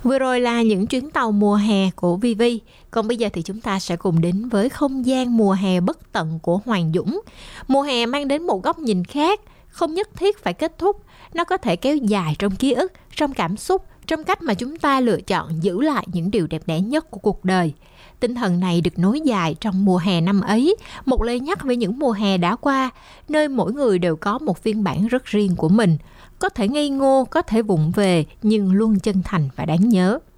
Vừa rồi là những chuyến tàu mùa hè của Vivi. Còn bây giờ thì chúng ta sẽ cùng đến với không gian mùa hè bất tận của Hoàng Dũng. Mùa hè mang đến một góc nhìn khác, không nhất thiết phải kết thúc. Nó có thể kéo dài trong ký ức, trong cảm xúc, trong cách mà chúng ta lựa chọn giữ lại những điều đẹp đẽ nhất của cuộc đời. Tinh thần này được nối dài trong mùa hè năm ấy, một lời nhắc về những mùa hè đã qua, nơi mỗi người đều có một phiên bản rất riêng của mình. Có thể ngây ngô, có thể vụng về, nhưng luôn chân thành và đáng nhớ.